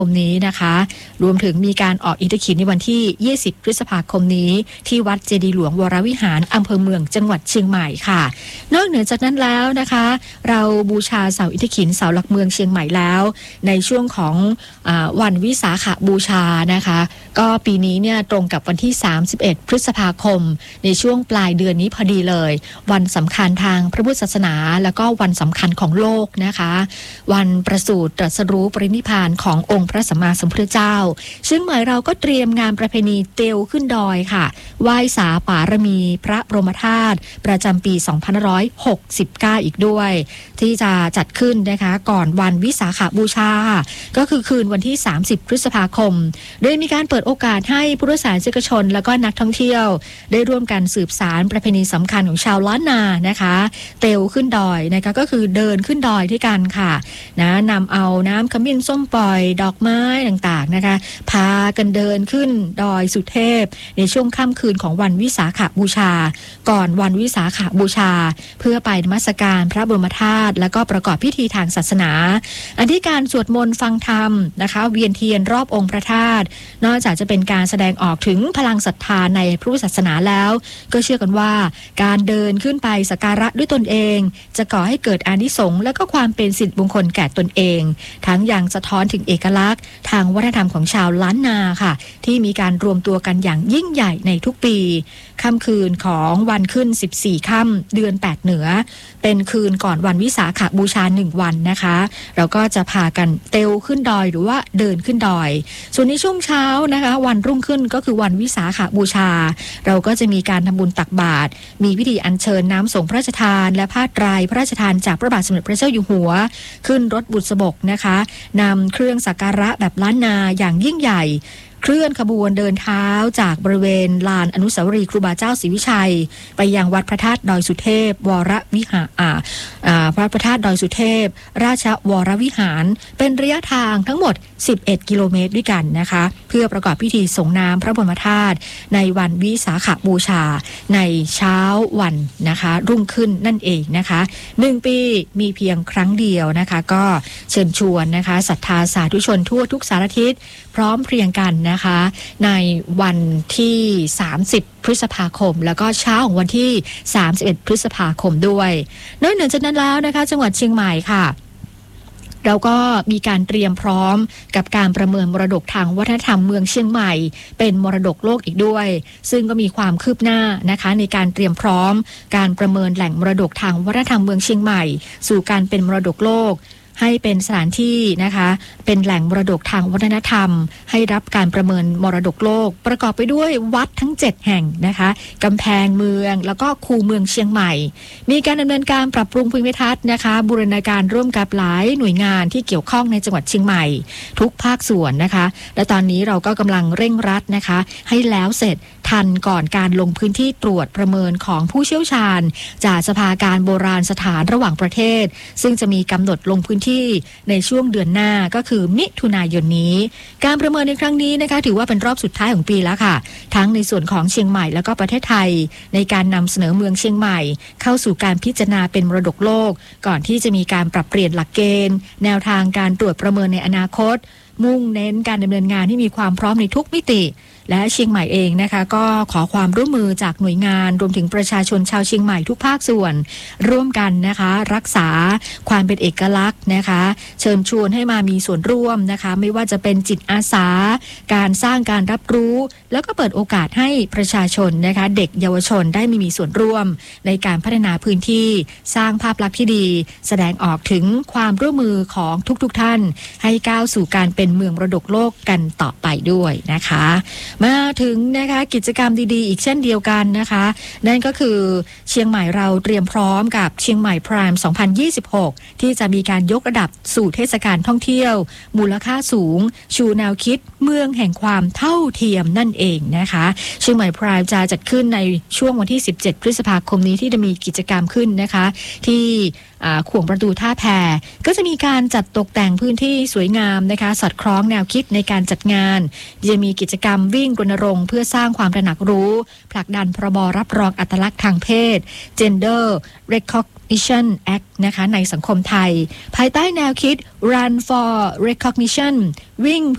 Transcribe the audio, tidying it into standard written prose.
นี้นะคะรวมถึงมีการออกอิทธิขิณในวันที่20พฤษภาคมนี้ที่วัดเจดีย์หลวงวรวิหารอำเภอเมืองจังหวัดเชียงใหม่ค่ะนอกเหนือจากนั้นแล้วนะคะเราบูชาเสาอิทธิขิณเสาหลักเมืองเชียงใหม่แล้วในช่วงของวันวิสาขบูชานะคะก็ปีนี้เนี่ยตรงกับวันที่31พฤษภาคมในช่วงปลายเดือนนี้พอดีเลยวันสำคัญทางพระพุทธศาสนาแล้วก็วันสำคัญของโลกนะคะวันประสูติตรัสรู้ปรินิพพานขององค์พระสัมมาสัมพุทธเจ้าเชียงใหม่เราก็เตรียมงานประเพณีเตียวขึ้นดอยค่ะไหว้สาปารมีพระบรมธาตุประจำปี2569อีกด้วยที่จะจัดขึ้นนะคะก่อนวันวิสาขบูชาก็คือคืนวันที่30พฤษภาคมโดยมีการเปิดโอกาสให้พุทธศาสนิกชนและก็นักท่องเที่ยวได้ร่วมกันสืบสานประเพณีสำคัญของชาวล้านนานะคะเตียวขึ้นดอยนะคะก็คือเดินขึ้นดอยด้วยกันค่ะนะนำเอาน้ำขมิ้นส้มปล่อยดอกไม้ต่างๆนะคะพากันเดินขึ้นดอยสุเทพในช่วงค่ำคืนของวันวิสาขบูชาก่อนวันวิสาขบูชาเพื่อไปนมัสการพระบรมธาตุและก็ประกอบพิธีทางศาสนาอันที่การสวดมนต์ฟังธรรมนะคะเวียนเทียนรอบองค์พระธาตุนอกจากจะเป็นการแสดงออกถึงพลังศรัทธาในพระพุทธศาสนาแล้วก็เชื่อกันว่าการเดินขึ้นไปสักการะด้วยตนเองจะก่อให้เกิดอานิสงส์และก็ความเป็นสิริมงคลแก่ตนเองทั้งยังสะท้อนถึงเอกลักษณ์ทางวัฒนธรรมของชาวล้านนาค่ะที่มีการรวมตัวกันอย่างยิ่งใหญ่ในทุกปีค่ำคืนของวันขึ้น14ค่ำเดือน8เหนือเป็นคืนก่อนวันวิสาขบูชา1วันนะคะเราก็จะพากันเตลขึ้นดอยหรือว่าเดินขึ้นดอยส่วนในช่วงเช้านะคะวันรุ่งขึ้นก็คือวันวิสาขบูชาเราก็จะมีการทำบุญตักบาตรมีพิธีอัญเชิญน้ำสงฆ์พระราชทานและผ้าไตรพระราชทานจากพระบาทสมเด็จพระเจ้าอยู่หัวขึ้นรถบุษบกนะคะนำเครื่องสักการะแบบล้านนาอย่างยิ่งใหญ่เคลื่อนขบวนเดินเท้าจากบริเวณลานอนุสาวรีย์ครูบาเจ้าศรีวิชัยไปยังวัดพระธาตุดอยสุเทพวรวิหารพระธาตุดอยสุเทพราชวรวิหารเป็นระยะทางทั้งหมด11กิโลเมตรด้วยกันนะคะเพื่อประกอบพิธีส่งน้ำพระบรมธาตุในวันวิสาขบูชาในเช้าวันนะคะรุ่งขึ้นนั่นเองนะคะ1ปีมีเพียงครั้งเดียวนะคะก็เชิญชวนนะคะศรัทธาสาธุชนทั่วทุกสารทิศพร้อมเพรียงกันนะคะในวันที่30พฤษภาคมแล้วก็เช้าของวันที่31พฤษภาคมด้วยนอกจากนั้นแล้วนะคะจังหวัดเชียงใหม่ค่ะเราก็มีการเตรียมพร้อมกับการประเมินมรดกทางวัฒนธรรมเมืองเชียงใหม่เป็นมรดกโลกอีกด้วยซึ่งก็มีความคืบหน้านะคะในการเตรียมพร้อมการประเมินแหล่งมรดกทางวัฒนธรรมเมืองเชียงใหม่สู่การเป็นมรดกโลกให้เป็นสถานที่นะคะเป็นแหล่งมรดกทางวัฒนธรรมให้รับการประเมินมรดกโลกประกอบไปด้วยวัดทั้ง7แห่งนะคะกำแพงเมืองแล้วก็คูเมืองเชียงใหม่มีการดำเนินการปรับปรุงภูมิทัศน์นะคะบูรณาการร่วมกับหลายหน่วยงานที่เกี่ยวข้องในจังหวัดเชียงใหม่ทุกภาคส่วนนะคะและตอนนี้เราก็กำลังเร่งรัดนะคะให้แล้วเสร็จทันก่อนการลงพื้นที่ตรวจประเมินของผู้เชี่ยวชาญจากสภาการโบราณสถานระหว่างประเทศซึ่งจะมีกำหนดลงพื้นที่ในช่วงเดือนหน้าก็คือมิถุนายนนี้การประเมินในครั้งนี้นะคะถือว่าเป็นรอบสุดท้ายของปีแล้วค่ะทั้งในส่วนของเชียงใหม่แล้วก็ประเทศไทยในการนำเสนอเมืองเชียงใหม่เข้าสู่การพิจารณาเป็นมรดกโลกก่อนที่จะมีการปรับเปลี่ยนหลักเกณฑ์แนวทางการตรวจประเมินในอนาคตมุ่งเน้นการดำเนินงานที่มีความพร้อมในทุกมิติและเชียงใหม่เองนะคะก็ขอความร่วมมือจากหน่วยงานรวมถึงประชาชนชาวเชียงใหม่ทุกภาคส่วนร่วมกันนะคะรักษาความเป็นเอกลักษณ์นะคะเชิญชวนให้มามีส่วนร่วมนะคะไม่ว่าจะเป็นจิตอาสาการสร้างการรับรู้แล้วก็เปิดโอกาสให้ประชาชนนะคะเด็กเยาวชนได้มีส่วนร่วมในการพัฒนาพื้นที่สร้างภาพลักษณ์ที่ดีแสดงออกถึงความร่วมมือของทุกท่านให้ก้าวสู่การเป็นเมืองมรดกโลกกันต่อไปด้วยนะคะมาถึงนะคะกิจกรรมดีๆอีกเช่นเดียวกันนะคะนั่นก็คือเชียงใหม่เราเตรียมพร้อมกับเชียงใหม่ไพร์ม2026ที่จะมีการยกระดับสู่เทศกาลท่องเที่ยวมูลค่าสูงชูแนวคิดเมืองแห่งความเท่าเทียมนั่นเองนะคะเชียงใหม่ไพร์มจะจัดขึ้นในช่วงวันที่17พฤษภาคมนี้ที่จะมีกิจกรรมขึ้นนะคะที่ขวงประตูท่าแพก็จะมีการจัดตกแต่งพื้นที่สวยงามนะคะสอดคล้องแนวคิดในการจัดงานจะมีกิจกรรมวิ่งรณรงค์เพื่อสร้างความตระหนักรู้ผลักดันพรบรับรองอัตลักษณ์ทางเพศ Gender Recognition Act นะคะในสังคมไทยภายใต้แนวคิด Run for Recognition วิ่ง